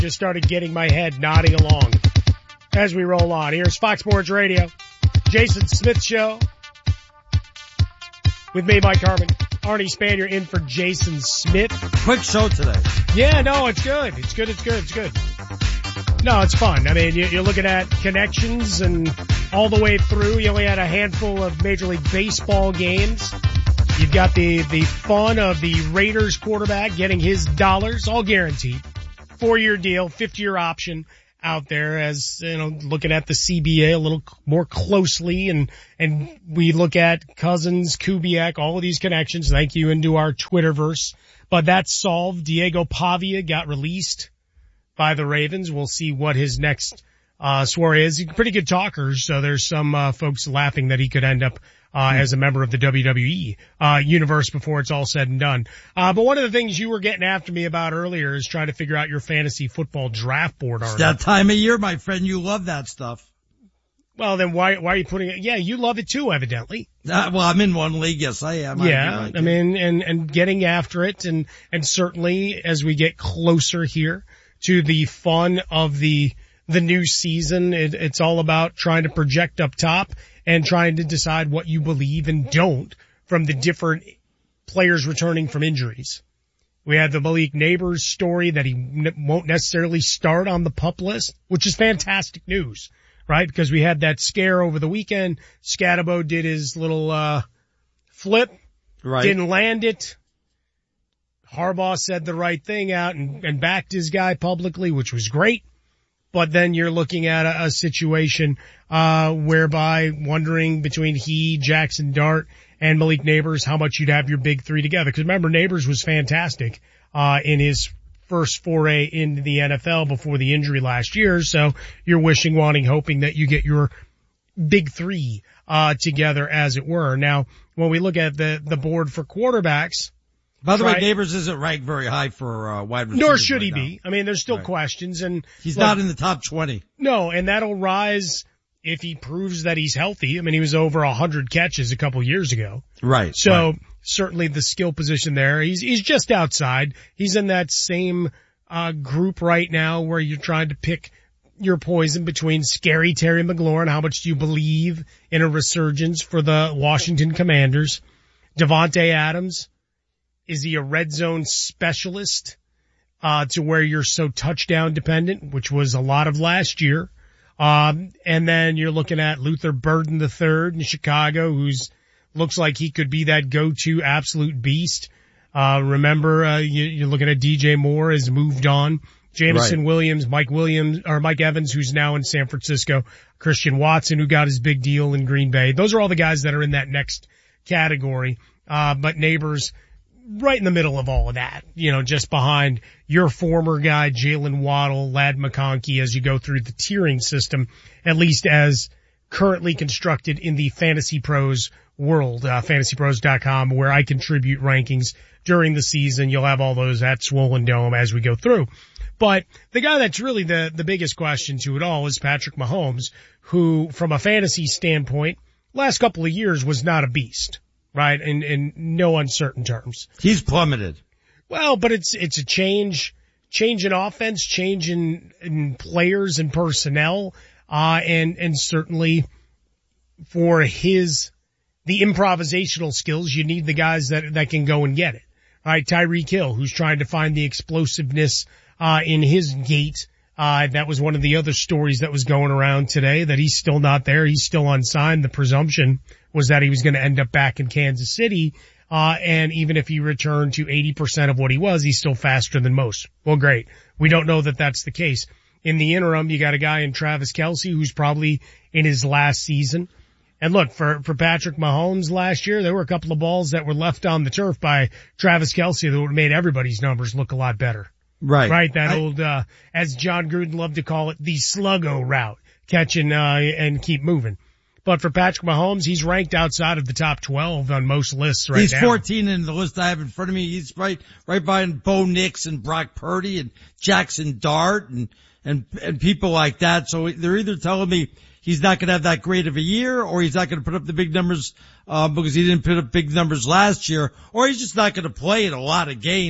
Just started getting my head nodding along as we roll on. Here's Fox Sports Radio, Jason Smith Show with me, Mike Harmon. Arnie Spanier in for Jason Smith. Quick show today. Yeah, no, it's good. It's good. No, it's fun. I mean, you're looking at connections and all the way through. You only had a handful of Major League Baseball games. You've got the fun of the Raiders quarterback getting his dollars, all guaranteed. 4-year deal, 5th-year option out there as, looking at the CBA a little more closely and we look at Cousins, Kubiak, all of these connections. Thank you into our Twitterverse. But that's solved. Diego Pavia got released by the Ravens. We'll see what his next soiree is. He's a pretty good talker, so there's some folks laughing that he could end up as a member of the WWE universe before it's all said and done. But one of the things you were getting after me about earlier is trying to figure out your fantasy football draft board. It's that time of year, my friend. You love that stuff. Well, then why are you putting it? Yeah, you love it too, evidently. Well, I'm in one league. Yes, I am. Yeah, I mean, and getting after it and certainly as we get closer here to the fun of the new season, it's all about trying to project up top and trying to decide what you believe and don't from the different players returning from injuries. We had the Malik Neighbors story that he won't necessarily start on the PUP list, which is fantastic news, right? Because we had that scare over the weekend. Scatabo did his little flip, right? Didn't land it. Harbaugh said the right thing out and backed his guy publicly, which was great. But then you're looking at a situation whereby wondering between he, Jackson Dart, and Malik Neighbors how much you'd have your big three together. Because remember, Neighbors was fantastic in his first foray into the NFL before the injury last year. So you're wishing, wanting, hoping that you get your big three together, as it were. Now, when we look at the board for quarterbacks, by the way, Neighbors isn't ranked very high for wide receivers. Nor should he be. I mean, there's still questions, and he's not in the top 20. No, and that'll rise if he proves that he's healthy. I mean, he was over 100 catches a couple years ago. Right. So certainly the skill position there. He's just outside. He's in that same group right now where you're trying to pick your poison between scary Terry McLaurin. How much do you believe in a resurgence for the Washington Commanders? Devontae Adams. Is he a red zone specialist, to where you're so touchdown dependent, which was a lot of last year? And then you're looking at Luther Burden III in Chicago, looks like he could be that go-to absolute beast. Remember, you're looking at DJ Moore has moved on. Jameson Williams, Mike Evans, who's now in San Francisco. Christian Watson, who got his big deal in Green Bay. Those are all the guys that are in that next category. But Neighbors, right in the middle of all of that, just behind your former guy, Jalen Waddle, Ladd McConkey, as you go through the tiering system, at least as currently constructed in the Fantasy Pros world, fantasypros.com, where I contribute rankings during the season. You'll have all those at Swollen Dome as we go through. But the guy that's really the biggest question to it all is Patrick Mahomes, who, from a fantasy standpoint, last couple of years was not a beast. Right, in no uncertain terms. He's plummeted. Well, but it's a change in offense, change in players and personnel, and certainly for the improvisational skills, you need the guys that can go and get it. All right, Tyreek Hill, who's trying to find the explosiveness in his gait. That was one of the other stories that was going around today, that he's still not there. He's still unsigned. The presumption was that he was going to end up back in Kansas City. And even if he returned to 80% of what he was, he's still faster than most. Well, great. We don't know that that's the case. In the interim, you got a guy in Travis Kelce who's probably in his last season. And look, for Patrick Mahomes last year, there were a couple of balls that were left on the turf by Travis Kelce that would have made everybody's numbers look a lot better. Right. That old, as John Gruden loved to call it, the sluggo route, catching, and keep moving. But for Patrick Mahomes, he's ranked outside of the top 12 on most lists right now. He's 14 in the list I have in front of me. He's right behind Bo Nix and Brock Purdy and Jackson Dart and people like that. So they're either telling me he's not going to have that great of a year, or he's not going to put up the big numbers, because he didn't put up big numbers last year, or he's just not going to play in a lot of games.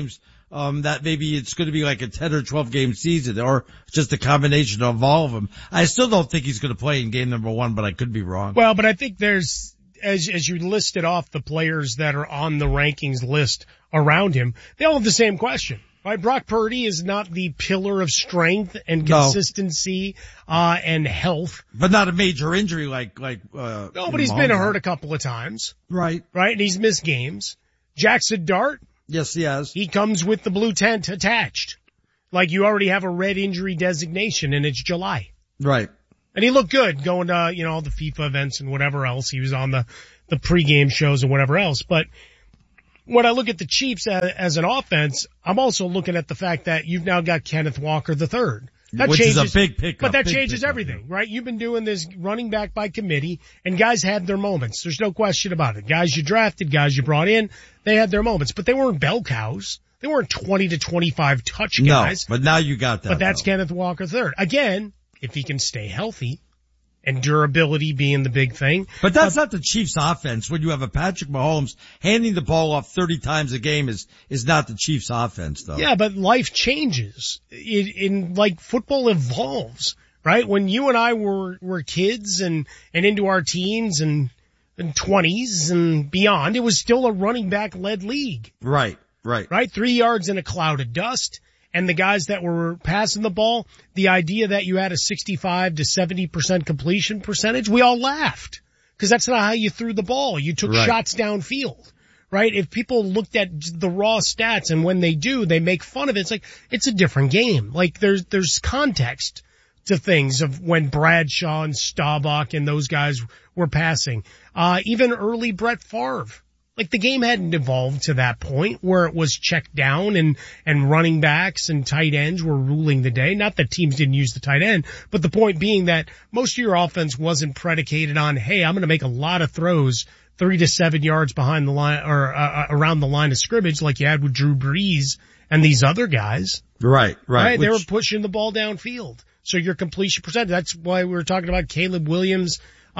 that maybe it's going to be like a 10 or 12 game season or just a combination of all of them. I still don't think he's going to play in game number 1, but I could be wrong. Well, but I think there's, as you listed off the players that are on the rankings list around him, they all have the same question. Right, Brock Purdy is not the pillar of strength and consistency, and health. But not a major injury like, no, but he's been hurt a couple of times. Right. Right, and he's missed games. Jackson Dart. Yes, he has. He comes with the blue tent attached. Like you already have a red injury designation and it's July. Right. And he looked good going to, all the FIFA events and whatever else. He was on the pregame shows and whatever else. But when I look at the Chiefs as an offense, I'm also looking at the fact that you've now got Kenneth Walker III. Which is a big pickup. But that changes everything, right? You've been doing this running back by committee, and guys had their moments. There's no question about it. Guys you drafted, guys you brought in, they had their moments. But they weren't bell cows. They weren't 20 to 25 touch guys. No, but now you got that. But that's Kenneth Walker III. Again, if he can stay healthy, and durability being the big thing. But that's not the Chiefs offense. When you have a Patrick Mahomes handing the ball off 30 times a game is not the Chiefs offense though. Yeah, but life changes. Football evolves, right? When you and I were kids and into our teens and 20s and beyond, it was still a running back led league. Right. 3 yards in a cloud of dust. And the guys that were passing the ball, the idea that you had a 65 to 70% completion percentage, we all laughed. Cause that's not how you threw the ball. You took shots downfield, right? If people looked at the raw stats and when they do, they make fun of it. It's like, it's a different game. Like there's context to things of when Bradshaw and Staubach and those guys were passing. Even early Brett Favre. Like the game hadn't evolved to that point where it was checked down and running backs and tight ends were ruling the day. Not that teams didn't use the tight end, but the point being that most of your offense wasn't predicated on, hey, I'm going to make a lot of throws 3 to 7 yards behind the line or around the line of scrimmage like you had with Drew Brees and these other guys. Right. They were pushing the ball downfield. So your completion percentage, that's why we were talking about Caleb Williams.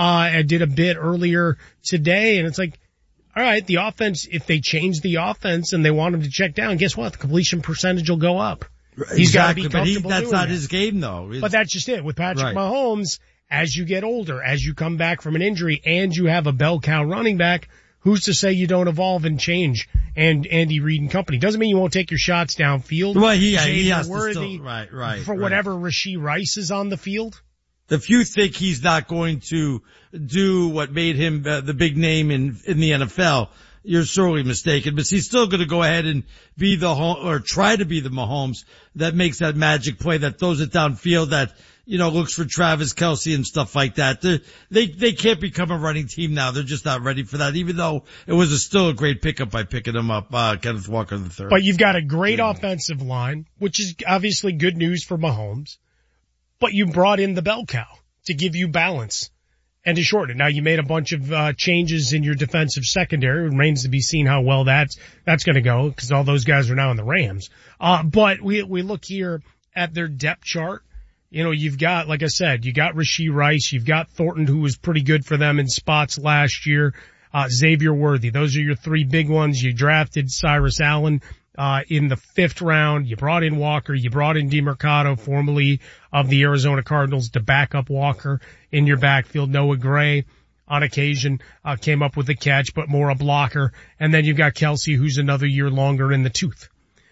I did a bit earlier today and it's like, all right, the offense, if they change the offense and they want him to check down, guess what? The completion percentage will go up. He's got to be comfortable that's doing not that. His game though. But that's just it. With Patrick Mahomes, as you get older, as you come back from an injury and you have a bell cow running back, who's to say you don't evolve and change? And Andy Reid and company. Doesn't mean you won't take your shots downfield. Well, he has to still, for whatever Rashee Rice is on the field. If you think he's not going to do what made him the big name in the NFL, you're sorely mistaken. But he's still going to go ahead and be try to be the Mahomes that makes that magic play, that throws it downfield, that, looks for Travis Kelce and stuff like that. They can't become a running team now. They're just not ready for that, even though it was still a great pickup by picking him up, Kenneth Walker III. But you've got a great offensive line, which is obviously good news for Mahomes. But you brought in the bell cow to give you balance and to shorten it. Now you made a bunch of changes in your defensive secondary. It remains to be seen how well that's going to go because all those guys are now in the Rams. But we look here at their depth chart. You've got, like I said, you got Rashee Rice, you've got Thornton, who was pretty good for them in spots last year. Xavier Worthy. Those are your three big ones. You drafted Cyrus Allen in the 5th round. You brought in Walker. You brought in DeMercado, formerly of the Arizona Cardinals, to back up Walker in your backfield. Noah Gray on occasion came up with a catch, but more a blocker. And then you've got Kelce, who's another year longer in the tooth.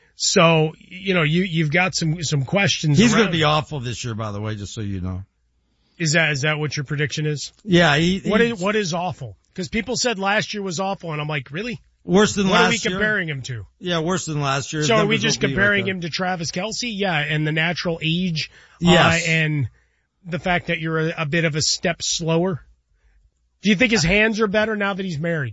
So, you've got some questions. He's going to be awful this year, by the way, just so you know. Is that what your prediction is? Yeah. What is awful? Because people said last year was awful, and I'm like, really? Worse than last year? What are we comparing him to? Yeah, worse than last year. So are we just comparing him to Travis Kelce? Yeah, and the natural age. Yes. And the fact that you're a bit of a step slower. Do you think his hands are better now that he's married?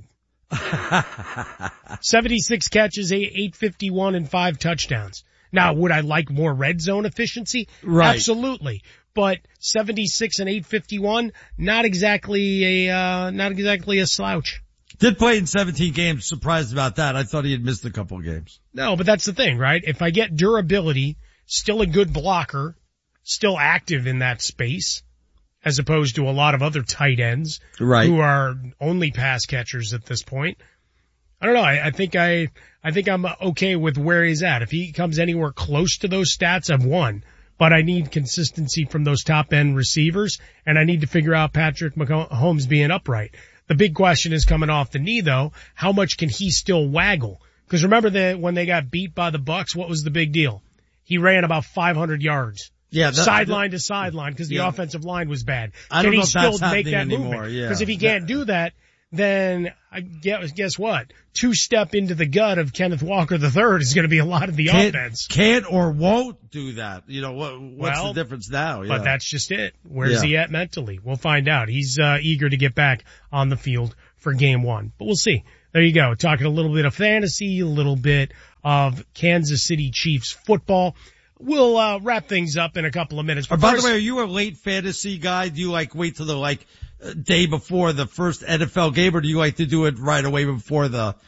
76 catches, 851 and 5 touchdowns. Now, would I like more red zone efficiency? Right. Absolutely. But 76 and 851, not exactly a slouch. Did play in 17 games. Surprised about that. I thought he had missed a couple of games. No, but that's the thing, right? If I get durability, still a good blocker, still active in that space, as opposed to a lot of other tight ends who are only pass catchers at this point. I don't know. I think I'm okay with where he's at. If he comes anywhere close to those stats, I've won. But I need consistency from those top end receivers, and I need to figure out Patrick Mahomes being upright. The big question is coming off the knee though, how much can he still waggle? Because remember that when they got beat by the Bucs, what was the big deal? He ran about 500 yards. Yeah, sideline to sideline because the offensive line was bad. I don't know if that's happening anymore. Because if he can't do that, then guess what? 2-step into the gut of Kenneth Walker III is going to be a lot of the offense. Can't or won't do that. You know, what's the difference now? Yeah. But that's just it. Where's he at mentally? We'll find out. He's eager to get back on the field for game 1. But we'll see. There you go. Talking a little bit of fantasy, a little bit of Kansas City Chiefs football. We'll wrap things up in a couple of minutes. By the way, are you a late fantasy guy? Do you wait till the day before the first NFL game, or do you like to do it right away before when the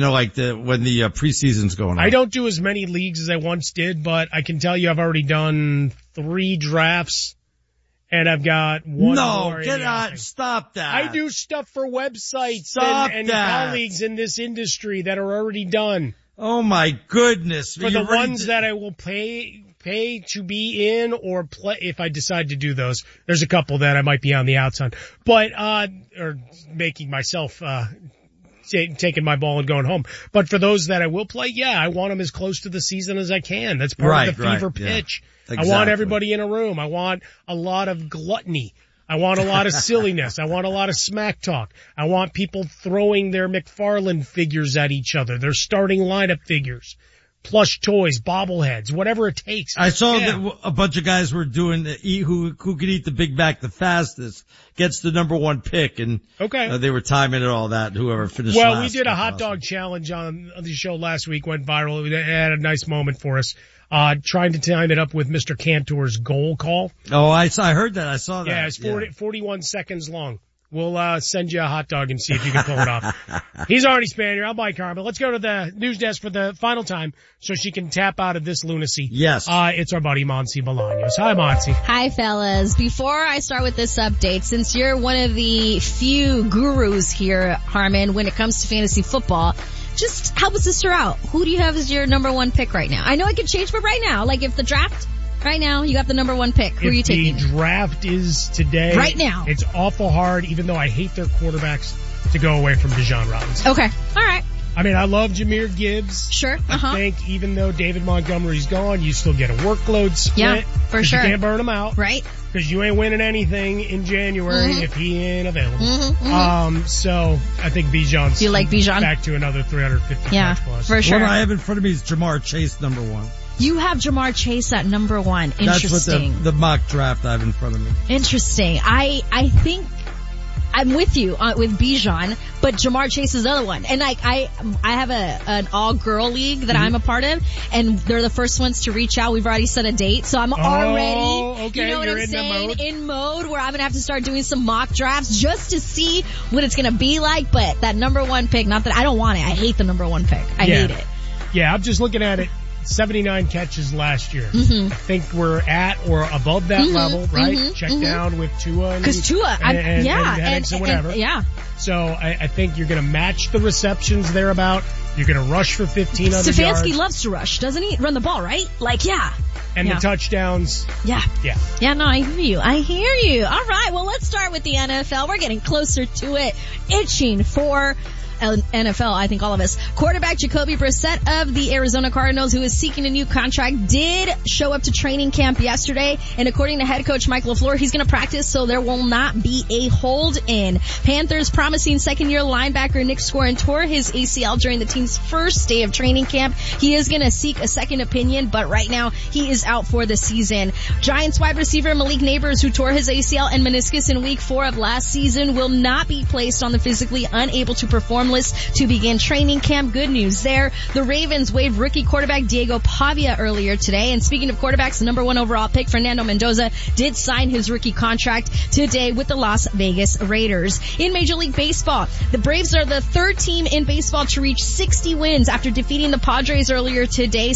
preseason's going on? I don't do as many leagues as I once did, but I can tell you I've already done 3 drafts and I've got 1 more. No, get out. Stop that. I do stuff for websites and colleagues in this industry that are already done. Oh my goodness. For the ones that I will pay to be in or play, if I decide to do those. There's a couple that I might be on the outs on. But, or making myself, taking my ball and going home. But for those that I will play, I want them as close to the season as I can. That's part of the fever pitch. Yeah. Exactly. I want everybody in a room. I want a lot of gluttony. I want a lot of silliness. I want a lot of smack talk. I want people throwing their McFarlane figures at each other, their starting lineup figures, plush toys, bobbleheads, whatever it takes. I saw that a bunch of guys were doing who could eat the Big Mac the fastest gets the number 1 pick, and they were timing it all that. Whoever finished last. Well, we did a hot dog challenge on the show last week, went viral. It had a nice moment for us. Trying to time it up with Mr. Cantor's goal call. Oh, I heard that. I saw that. Yeah, it's 41 seconds long. We'll send you a hot dog and see if you can pull it off. He's Arnie Spanier. I'm Mike Carmen. Let's go to the news desk for the final time so she can tap out of this lunacy. Yes. It's our buddy Monsi Bolaños. Hi, Monsi. Hi, fellas. Before I start with this update, since you're one of the few gurus here, Harmon, when it comes to fantasy football, just help a sister out. Who do you have as your number 1 pick right now? I know it could change, but right now, if the draft, right now, you got the number 1 pick. Who are you taking? The draft is today. Right now. It's awful hard, even though I hate their quarterbacks, to go away from Bijan Robinson. Okay. All right. I mean, I love Jahmyr Gibbs. Sure. I think even though David Montgomery's gone, you still get a workload split. Yeah, for sure. You can't burn him out. Right. Because you ain't winning anything in January if he ain't available. So I think Bijan's you like Bijan? Back to another 350 catch plus. For sure. What I have in front of me is Jamar Chase, number 1. You have Jamar Chase at number 1. Interesting. That's what the mock draft I have in front of me. Interesting. I think I'm with you with Bijan, but Jamar Chase is the other one. And I have an all-girl league that I'm a part of, and they're the first ones to reach out. We've already set a date, so I'm already, okay, you know what you're I'm saying, in mode where I'm gonna have to start doing some mock drafts just to see what it's gonna be like. But that number 1 pick, not that I don't want it. I hate the number 1 pick. I hate it. Yeah, I'm just looking at it. 79 catches last year. I think we're at or above that level, right? Check down with Tua. Because Tua, and whatever. So I think you're going to match the receptions thereabout. You're going to rush for 1,500 yards. Stefanski loves to rush, doesn't he? Run the ball, right? And the touchdowns. Yeah, no, I hear you. All right, well, let's start with the NFL. We're getting closer to it. Itching for NFL, I think all of us. Quarterback Jacoby Brissett of the Arizona Cardinals, who is seeking a new contract, did show up to training camp yesterday, and according to head coach Mike LaFleur, he's going to practice, so there will not be a hold-in. Panthers promising second-year linebacker Nick Scorin tore his ACL during the team's first day of training camp. He is going to seek a second opinion, but right now he is out for the season. Giants wide receiver Malik Nabers, who tore his ACL and meniscus in week 4 of last season, will not be placed on the physically unable to perform list to begin training camp. Good news there. The Ravens waived rookie quarterback Diego Pavia earlier today. And speaking of quarterbacks, the number 1 overall pick, Fernando Mendoza, did sign his rookie contract today with the Las Vegas Raiders. In Major League Baseball, the Braves are the 3rd team in baseball to reach 60 wins after defeating the Padres earlier today,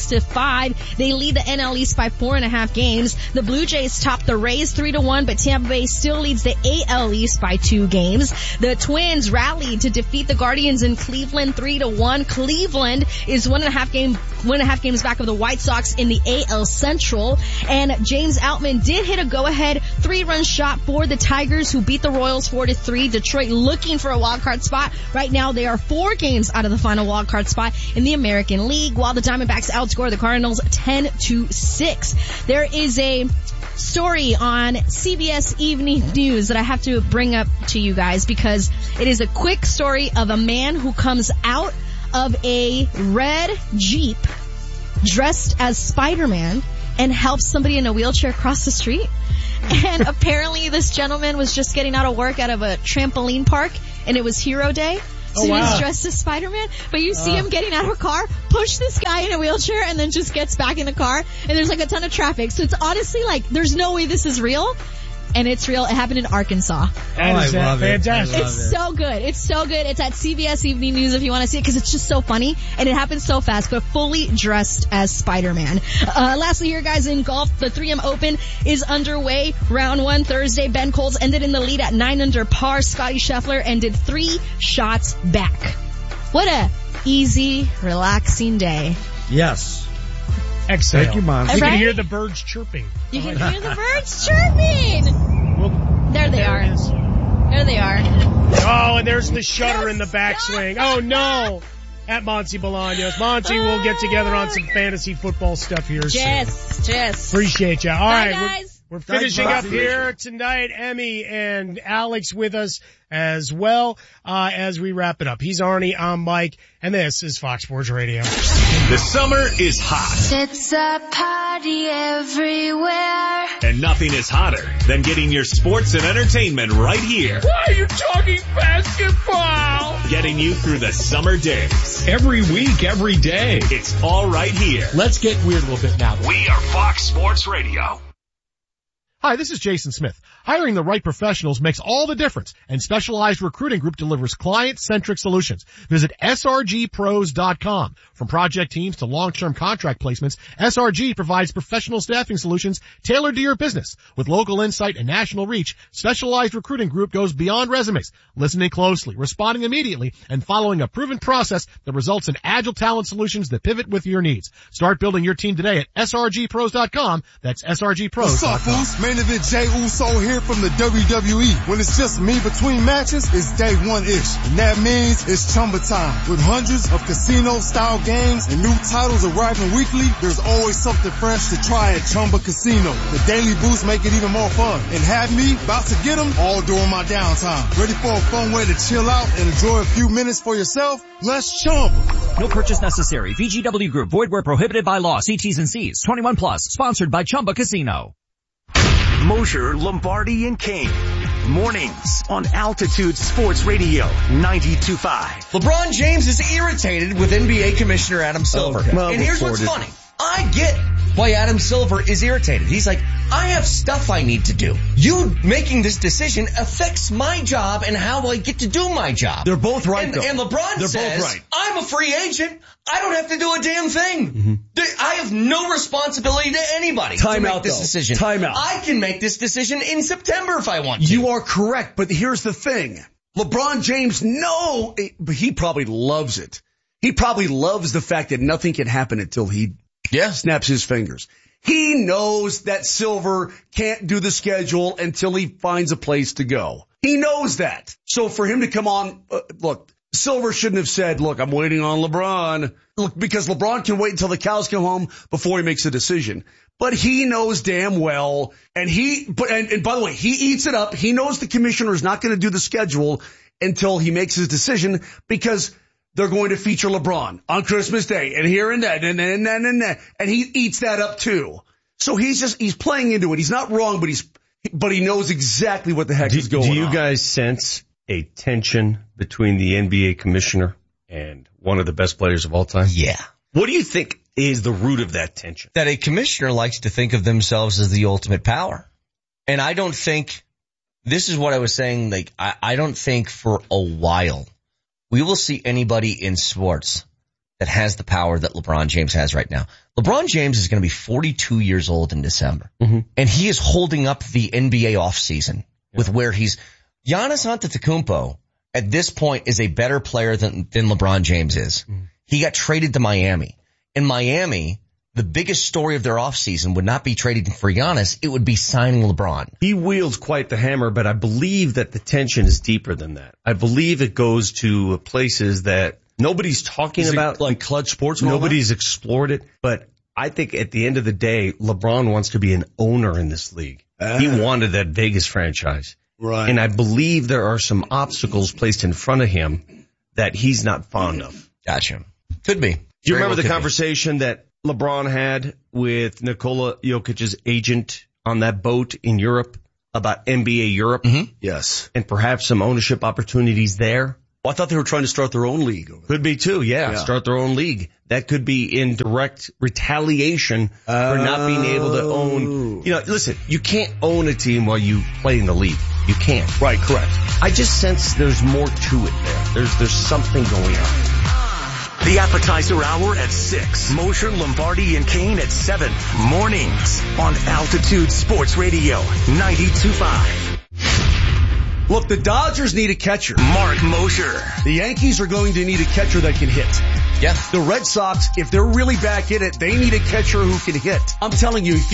6-5. They lead the NL East by 4.5 games. The Blue Jays top the Rays 3-1, but Tampa Bay still leads the AL East by 2 games. The Twins rallied to defeat beat the Guardians in Cleveland 3-1. Cleveland is 1.5 games back of the White Sox in the AL Central. And James Outman did hit a go-ahead 3-run shot for the Tigers, who beat the Royals 4-3. Detroit looking for a wild card spot. Right now they are 4 games out of the final wild card spot in the American League, while the Diamondbacks outscore the Cardinals 10-6. There is a story on CBS Evening News that I have to bring up to you guys because it is a quick story of a man who comes out of a red Jeep dressed as Spider-Man and helps somebody in a wheelchair cross the street. And apparently this gentleman was just getting out of work out of a trampoline park, and it was Hero Day. So he was dressed as Spider-Man, but you see him getting out of a car, push this guy in a wheelchair, and then just gets back in the car, and there's like a ton of traffic. So it's honestly like, there's no way this is real. And it's real. It happened in Arkansas. That is fantastic. It's so good. It's so good. It's at CBS Evening News if you want to see it, because it's just so funny and it happens so fast, but fully dressed as Spider-Man. Lastly here, guys, in golf, the 3M Open is underway. Round 1 Thursday. Ben Coles ended in the lead at 9 under par. Scotty Scheffler ended 3 shots back. What a easy, relaxing day. Yes. Exhale. Thank you, Mom. You can hear the birds chirping. You can hear the birds chirping. Well, there they are. There they are. Oh, and there's the shutter in the backswing. Oh, no. At Monty Bolaños. Monty, we'll get together on some fantasy football stuff here soon. Yes. Appreciate you. All Bye, right. guys. We're finishing up here tonight. Emmy and Alex with us as well as we wrap it up. He's Arnie, I'm Mike, and this is Fox Sports Radio. The summer is hot. It's a party everywhere. And nothing is hotter than getting your sports and entertainment right here. Why are you talking basketball? Getting you through the summer days. Every week, every day. It's all right here. Let's get weird a little bit now. We are Fox Sports Radio. Hi, this is Jason Smith. Hiring the right professionals makes all the difference, and Specialized Recruiting Group delivers client-centric solutions. Visit srgpros.com. From project teams to long-term contract placements, SRG provides professional staffing solutions tailored to your business. With local insight and national reach, Specialized Recruiting Group goes beyond resumes, listening closely, responding immediately, and following a proven process that results in agile talent solutions that pivot with your needs. Start building your team today at srgpros.com. That's srgpros.com. What's up, fools? Main event Jey Uso here from the WWE. When it's just me between matches, it's day one-ish. And that means it's Chumba time. With hundreds of casino-style games and new titles arriving weekly, there's always something fresh to try at Chumba Casino. The daily boosts make it even more fun. And have me about to get them all during my downtime. Ready for a fun way to chill out and enjoy a few minutes for yourself? Let's Chumba. No purchase necessary. VGW Group. Void where prohibited by law. See T's and C's. 21 plus. Sponsored by Chumba Casino. Mosher, Lombardi, and King. Mornings on Altitude Sports Radio 92.5. LeBron James is irritated with NBA Commissioner Adam Silver. Okay. Well, and here's what's funny. I get why Adam Silver is irritated. He's like, I have stuff I need to do. You making this decision affects my job and how I get to do my job. They're both right, though. And LeBron says, I'm a free agent. I don't have to do a damn thing. Mm-hmm. I have no responsibility to anybody to make this decision. Time out. I can make this decision in September if I want to. You are correct, but here's the thing. LeBron James, but he probably loves it. He probably loves the fact that nothing can happen until he snaps his fingers. He knows that Silver can't do the schedule until he finds a place to go. He knows that. So for him to come on, look, Silver shouldn't have said, look, I'm waiting on LeBron. Look, because LeBron can wait until the cows come home before he makes a decision. But he knows damn well, and by the way, he eats it up. He knows the commissioner is not going to do the schedule until he makes his decision, because they're going to feature LeBron on Christmas Day and here and that and he eats that up too. So he's playing into it. He's not wrong, but he knows exactly what the heck is going on. Do you guys sense a tension between the NBA commissioner and one of the best players of all time? Yeah. What do you think is the root of that tension? That a commissioner likes to think of themselves as the ultimate power. And I don't think, this is what I was saying, like, I don't think for a while we will see anybody in sports that has the power that LeBron James has right now. LeBron James is going to be 42 years old in December. Mm-hmm. And he is holding up the NBA offseason with where Giannis Antetokounmpo at this point is a better player than LeBron James is. He got traded to Miami. In Miami, the biggest story of their offseason would not be trading for Giannis. It would be signing LeBron. He wields quite the hammer, but I believe that the tension is deeper than that. I believe it goes to places that nobody's talking about. Like clutch sports? Nobody's explored it. But I think at the end of the day, LeBron wants to be an owner in this league. He wanted that Vegas franchise. Right. And I believe there are some obstacles placed in front of him that he's not fond of. Gotcha. Could be. Do you remember the conversation that LeBron had with Nikola Jokic's agent on that boat in Europe about NBA Europe? Yes. And perhaps some ownership opportunities there? Well, I thought they were trying to start their own league. Could be too, yeah. Start their own league. That could be in direct retaliation for not being able to own. You know, listen, you can't own a team while you play in the league. You can't. Right, correct. I just sense there's more to it there. There's something going on. The appetizer hour at 6. Mosher, Lombardi, and Kane at 7. Mornings on Altitude Sports Radio 92.5. Look, the Dodgers need a catcher. Mark Mosher. The Yankees are going to need a catcher that can hit. Yeah. The Red Sox, if they're really back in it, they need a catcher who can hit. I'm telling you, if